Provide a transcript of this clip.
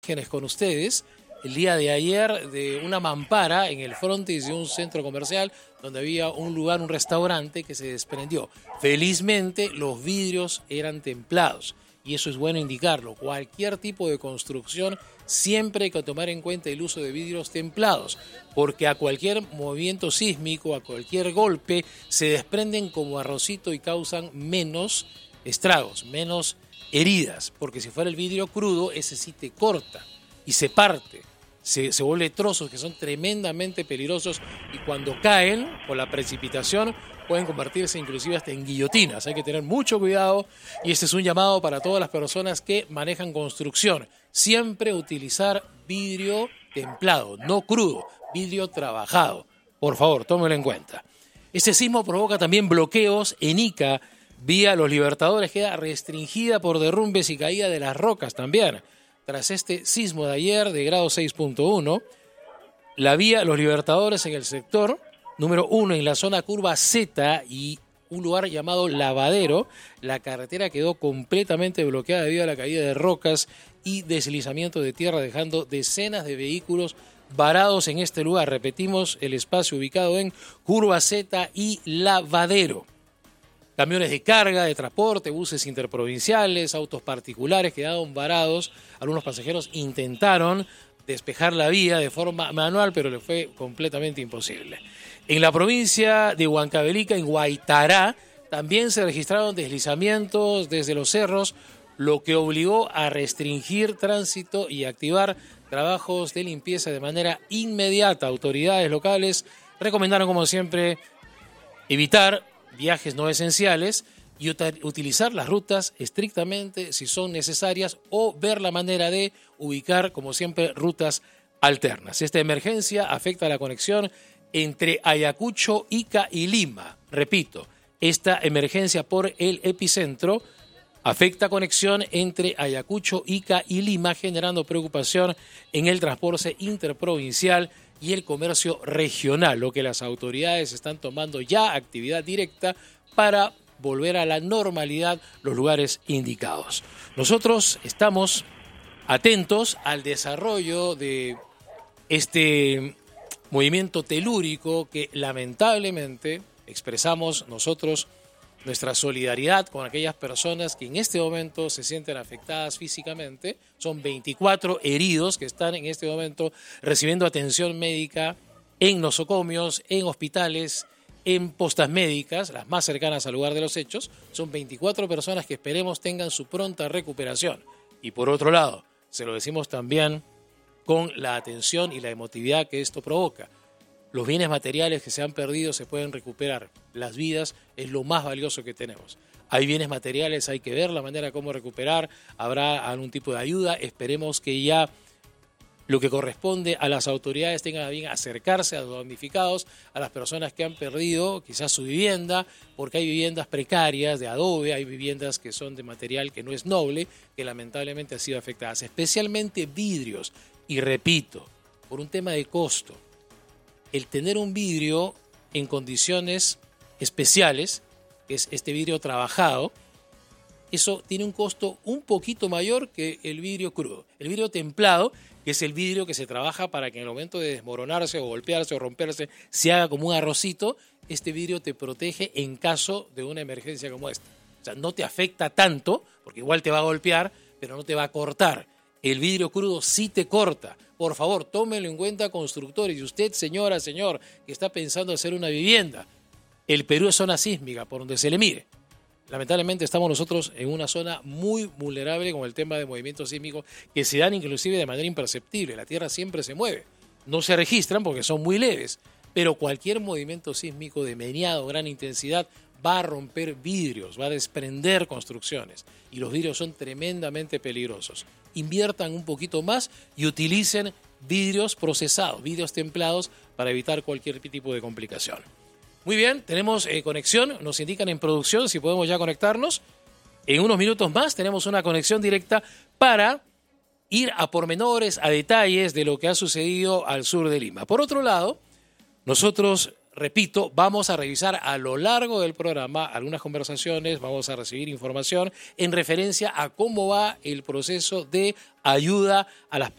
Imágenes con ustedes el día de ayer de una mampara en el frontis de un centro comercial donde había un lugar, un restaurante que se desprendió. Felizmente los vidrios eran templados y eso es bueno indicarlo. Cualquier tipo de construcción siempre hay que tomar en cuenta el uso de vidrios templados porque a cualquier movimiento sísmico, a cualquier golpe se desprenden como arrocito y causan menos estragos, menos heridas, porque si fuera el vidrio crudo, ese sí te corta y se parte, se vuelve trozos que son tremendamente peligrosos y cuando caen por la precipitación pueden convertirse inclusive hasta en guillotinas. Hay que tener mucho cuidado y este es un llamado para todas las personas que manejan construcción. Siempre utilizar vidrio templado, no crudo, vidrio trabajado. Por favor, tómelo en cuenta. Este sismo provoca también bloqueos en Ica. Vía Los Libertadores queda restringida por derrumbes y caída de las rocas también. Tras este sismo de ayer de grado 6.1, la vía Los Libertadores en el sector número 1 en la zona curva Z y un lugar llamado Lavadero, la carretera quedó completamente bloqueada debido a la caída de rocas y deslizamiento de tierra, dejando decenas de vehículos varados en este lugar. Repetimos, el espacio ubicado en curva Z y Lavadero. Camiones de carga, de transporte, buses interprovinciales, autos particulares quedaron varados. Algunos pasajeros intentaron despejar la vía de forma manual, pero les fue completamente imposible. En la provincia de Huancavelica, en Guaitará, también se registraron deslizamientos desde los cerros, lo que obligó a restringir tránsito y activar trabajos de limpieza de manera inmediata. Autoridades locales recomendaron, como siempre, evitar viajes no esenciales y utilizar las rutas estrictamente si son necesarias o ver la manera de ubicar, como siempre, rutas alternas. Esta emergencia afecta la conexión entre Ayacucho, Ica y Lima. Repito, esta emergencia por el epicentro afecta conexión entre Ayacucho, Ica y Lima, generando preocupación en el transporte interprovincial y el comercio regional, lo que las autoridades están tomando ya actividad directa para volver a la normalidad los lugares indicados. Nosotros estamos atentos al desarrollo de este movimiento telúrico que lamentablemente expresamos nosotros nuestra solidaridad con aquellas personas que en este momento se sienten afectadas físicamente. Son 24 heridos que están en este momento recibiendo atención médica en nosocomios, en hospitales, en postas médicas, las más cercanas al lugar de los hechos. Son 24 personas que esperemos tengan su pronta recuperación. Y por otro lado, se lo decimos también con la atención y la emotividad que esto provoca. Los bienes materiales que se han perdido se pueden recuperar. Las vidas es lo más valioso que tenemos. Hay bienes materiales, hay que ver la manera cómo recuperar. Habrá algún tipo de ayuda. Esperemos que ya lo que corresponde a las autoridades tengan a bien acercarse a los damnificados, a las personas que han perdido quizás su vivienda, porque hay viviendas precarias de adobe, hay viviendas que son de material que no es noble, que lamentablemente han sido afectadas, especialmente vidrios. Y repito, por un tema de costo. El tener un vidrio en condiciones especiales, que es este vidrio trabajado, eso tiene un costo un poquito mayor que el vidrio crudo. El vidrio templado, que es el vidrio que se trabaja para que en el momento de desmoronarse o golpearse o romperse se haga como un arrocito, este vidrio te protege en caso de una emergencia como esta. O sea, no te afecta tanto, porque igual te va a golpear, pero no te va a cortar. El vidrio crudo sí te corta. Por favor, tómenlo en cuenta, constructores. Y usted, señora, señor, que está pensando hacer una vivienda, el Perú es zona sísmica, por donde se le mire. Lamentablemente estamos nosotros en una zona muy vulnerable con el tema de movimientos sísmicos que se dan inclusive de manera imperceptible. La tierra siempre se mueve. No se registran porque son muy leves, pero cualquier movimiento sísmico de mediana o gran intensidad va a romper vidrios, va a desprender construcciones. Y los vidrios son tremendamente peligrosos. Inviertan un poquito más y utilicen vidrios procesados, vidrios templados para evitar cualquier tipo de complicación. Muy bien, tenemos conexión, nos indican en producción si podemos ya conectarnos. En unos minutos más tenemos una conexión directa para ir a pormenores, a detalles de lo que ha sucedido al sur de Lima. Por otro lado, nosotros repito, vamos a revisar a lo largo del programa algunas conversaciones, vamos a recibir información en referencia a cómo va el proceso de ayuda a las personas